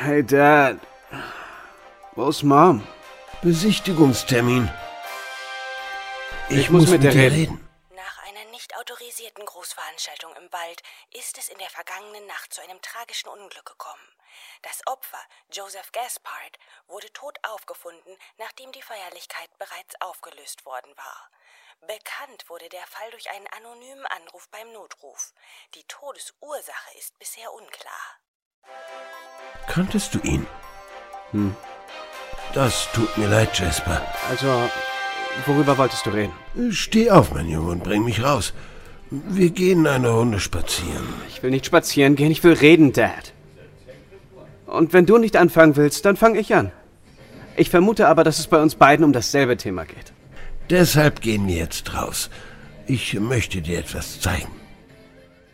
Hey, Dad. Wo ist Mom? Besichtigungstermin. Ich muss mit dir reden. Nach einer nicht autorisierten Großveranstaltung im Wald ist es in der vergangenen Nacht zu einem tragischen Unglück gekommen. Das Opfer, Joseph Gaspard, wurde tot aufgefunden, nachdem die Feierlichkeit bereits aufgelöst worden war. Bekannt wurde der Fall durch einen anonymen Anruf beim Notruf. Die Todesursache ist bisher unklar. Kanntest du ihn? Das tut mir leid, Jasper. Also, worüber wolltest du reden? Steh auf, mein Junge, und bring mich raus. Wir gehen eine Runde spazieren. Ich will nicht spazieren gehen, ich will reden, Dad. Und wenn du nicht anfangen willst, dann fange ich an. Ich vermute aber, dass es bei uns beiden um dasselbe Thema geht. Deshalb gehen wir jetzt raus. Ich möchte dir etwas zeigen.